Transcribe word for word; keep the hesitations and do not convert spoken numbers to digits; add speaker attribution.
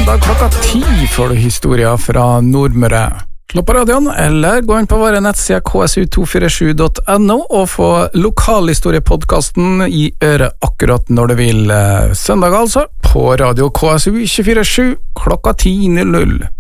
Speaker 1: søndag klokka ti får du historier fra Nordmøre. Slå på radioen, eller gå inn på våre nettsider k s u to fire sju punktum n o og få lokalhistoriepodcasten i øret akkurat når du vil. Søndag altså, på radio K S U to fire sju klokka ti null null.